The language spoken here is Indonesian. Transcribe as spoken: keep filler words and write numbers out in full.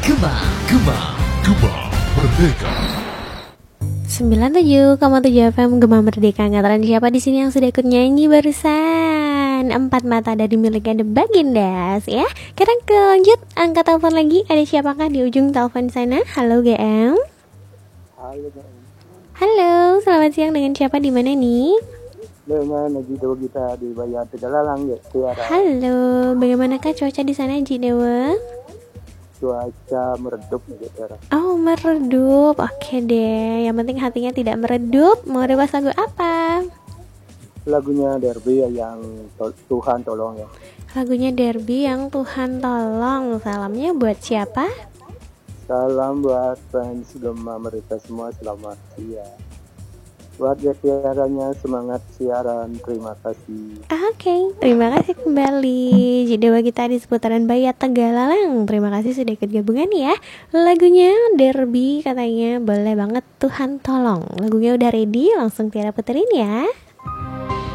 Gema, Gema, Gema Merdeka. sembilan puluh tujuh koma tujuh F M Gema Merdeka. Ngataran siapa di sini yang sudah ikut nyanyi barusan? Empat mata dari milik ada Bagindas ya. Sekarang ke lanjut angkat telepon lagi. Ada siapakah di ujung telepon sana? Halo G M. Halo, G M. Halo, selamat siang, dengan siapa di mana nih? Dengan Haji Dewa kita di Bayan Tegalalang ya, Tiara. Halo, bagaimanakah cuaca di sana Haji Dewa? Cuaca meredup ya, Tiara. Oh, meredup. Oke deh, yang penting hatinya tidak meredup. Mau request lagu apa? Lagunya Derby ya, yang to- Tuhan tolong ya. Lagunya Derby yang Tuhan tolong. Salamnya buat siapa? Salam buat fans Gema Merdeka semua, selamat siang. Buat ya Tiaranya, semangat siaran, terima kasih. Oke, terima kasih kembali. Jadi kita di seputaran Bayat Tegalalang. Terima kasih sudah ikut gabungan ya. Lagunya Derby katanya boleh banget Tuhan tolong. Lagunya udah ready, langsung Tiara puterin ya.